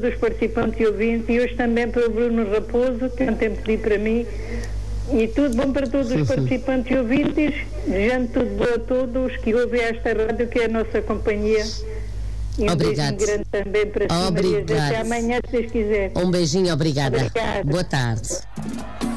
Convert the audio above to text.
todos os participantes e ouvintes, e hoje também para o Bruno Raposo, que ontem pediu para mim. E tudo bom para todos os participantes e ouvintes, desejando tudo bom a todos que ouvem esta rádio, que é a nossa companhia. E um beijinho grande também para si, Maria. Até amanhã, se Deus quiser. Um beijinho, obrigada. Obrigada. Boa tarde.